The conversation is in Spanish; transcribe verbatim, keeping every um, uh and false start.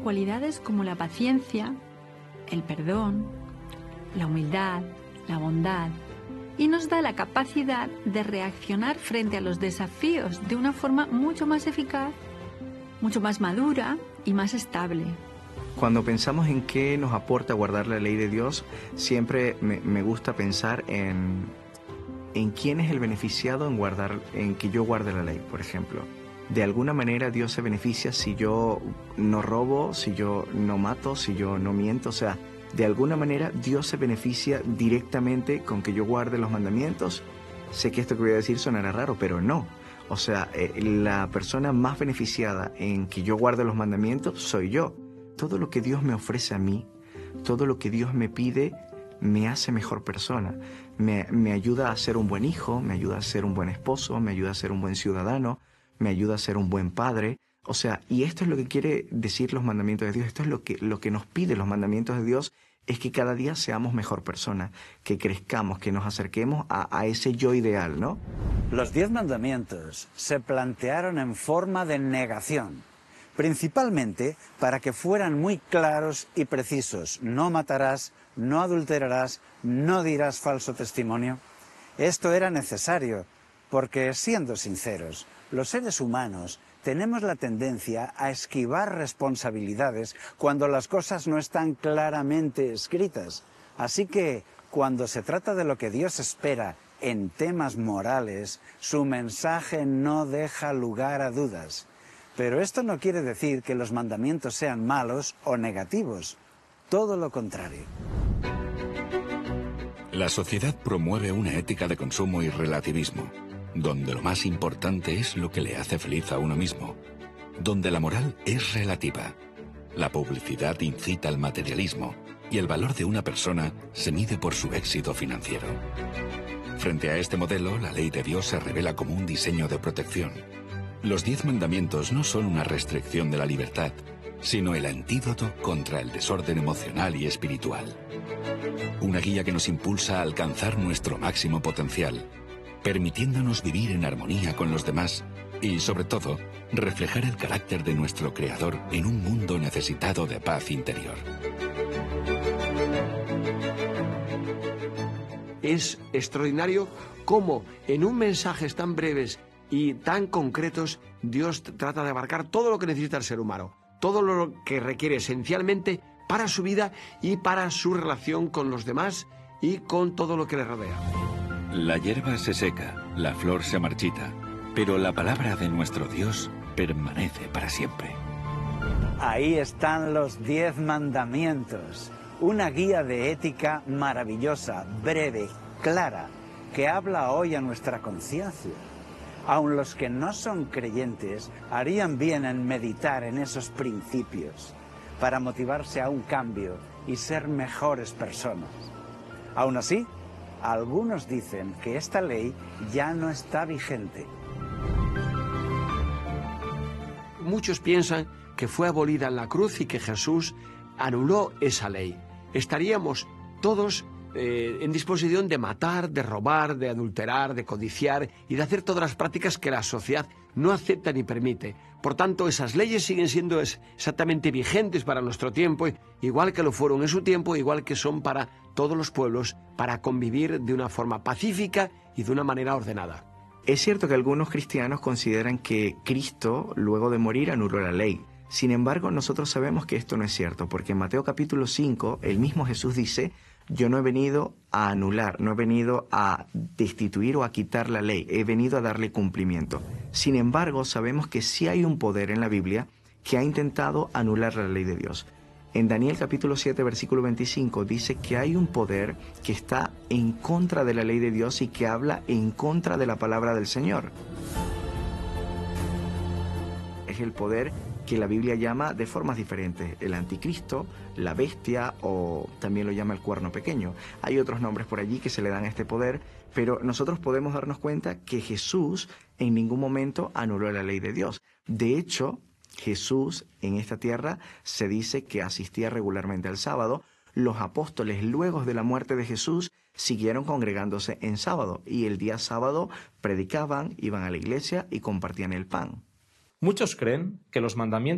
cualidades como la paciencia, el perdón, la humildad, la bondad, y nos da la capacidad de reaccionar frente a los desafíos de una forma mucho más eficaz, mucho más madura y más estable. Cuando pensamos en qué nos aporta guardar la ley de Dios, siempre me, me gusta pensar en, en quién es el beneficiado en, guardar, en que yo guarde la ley, por ejemplo. De alguna manera Dios se beneficia si yo no robo, si yo no mato, si yo no miento. O sea, de alguna manera Dios se beneficia directamente con que yo guarde los mandamientos. Sé que esto que voy a decir sonará raro, pero no. O sea, eh, la persona más beneficiada en que yo guarde los mandamientos soy yo. Todo lo que Dios me ofrece a mí, todo lo que Dios me pide, me hace mejor persona. Me, me ayuda a ser un buen hijo, me ayuda a ser un buen esposo, me ayuda a ser un buen ciudadano, me ayuda a ser un buen padre. O sea, y esto es lo que quiere decir los mandamientos de Dios. Esto es lo que, lo que nos pide los mandamientos de Dios, es que cada día seamos mejor personas, que crezcamos, que nos acerquemos a, a ese yo ideal, ¿no? Los diez mandamientos se plantearon en forma de negación, principalmente para que fueran muy claros y precisos. No matarás, no adulterarás, no dirás falso testimonio. Esto era necesario, porque, siendo sinceros, los seres humanos tenemos la tendencia a esquivar responsabilidades cuando las cosas no están claramente escritas. Así que, cuando se trata de lo que Dios espera en temas morales, su mensaje no deja lugar a dudas. Pero esto no quiere decir que los mandamientos sean malos o negativos. Todo lo contrario. La sociedad promueve una ética de consumo y relativismo, donde lo más importante es lo que le hace feliz a uno mismo, donde la moral es relativa. La publicidad incita al materialismo y el valor de una persona se mide por su éxito financiero. Frente a este modelo, la ley de Dios se revela como un diseño de protección. Los diez mandamientos no son una restricción de la libertad, sino el antídoto contra el desorden emocional y espiritual. Una guía que nos impulsa a alcanzar nuestro máximo potencial, permitiéndonos vivir en armonía con los demás y, sobre todo, reflejar el carácter de nuestro Creador en un mundo necesitado de paz interior. Es extraordinario cómo en un mensajes tan breves y tan concretos Dios trata de abarcar todo lo que necesita el ser humano, todo lo que requiere esencialmente para su vida y para su relación con los demás y con todo lo que le rodea. La hierba se seca, la flor se marchita, pero la palabra de nuestro Dios permanece para siempre. Ahí están los diez mandamientos, una guía de ética maravillosa, breve, clara, que habla hoy a nuestra conciencia. Aun los que no son creyentes harían bien en meditar en esos principios para motivarse a un cambio y ser mejores personas. Aun así, algunos dicen que esta ley ya no está vigente. Muchos piensan que fue abolida en la cruz y que Jesús anuló esa ley. Estaríamos todos eh, en disposición de matar, de robar, de adulterar, de codiciar y de hacer todas las prácticas que la sociedad no acepta ni permite. Por tanto, esas leyes siguen siendo exactamente vigentes para nuestro tiempo, igual que lo fueron en su tiempo, igual que son para todos los pueblos, para convivir de una forma pacífica y de una manera ordenada. Es cierto que algunos cristianos consideran que Cristo, luego de morir, anuló la ley. Sin embargo, nosotros sabemos que esto no es cierto, porque en Mateo capítulo cinco, el mismo Jesús dice: yo no he venido a anular, no he venido a destituir o a quitar la ley, he venido a darle cumplimiento. Sin embargo, sabemos que sí hay un poder en la Biblia que ha intentado anular la ley de Dios. En Daniel capítulo siete, versículo veinticinco, dice que hay un poder que está en contra de la ley de Dios y que habla en contra de la palabra del Señor. Es el poder que la Biblia llama de formas diferentes: el anticristo, la bestia, o también lo llama el cuerno pequeño. Hay otros nombres por allí que se le dan a este poder, pero nosotros podemos darnos cuenta que Jesús en ningún momento anuló la ley de Dios. De hecho, Jesús en esta tierra se dice que asistía regularmente al sábado. Los apóstoles, luego de la muerte de Jesús, siguieron congregándose en sábado, y el día sábado predicaban, iban a la iglesia y compartían el pan. Muchos creen que los mandamientos